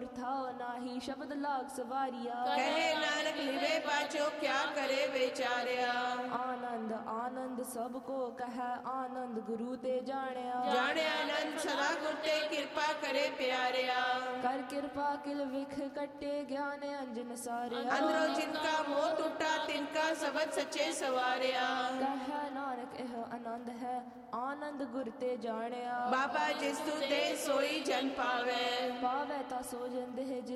और था नाही शब्द लाग सवारिया। कहे नानक लिवे पाछो क्या करे बेचारिया। आनंद आनंद सबको कह आनंद गुरु ते जानिया। जाने आनंद सदा गुरते कृपा करे प्यारिया। कर कृपा किल विख कट्टे ज्ञान अंजन सारे। अंदरों जिनका मोह टूटा तिनका सबद सच्चे सवारिया। कह नानक यह आनंद है आनंद गुर ते जानिया। बाबा जिस तू दे सोई जन पावे। पावे ता सो जन देह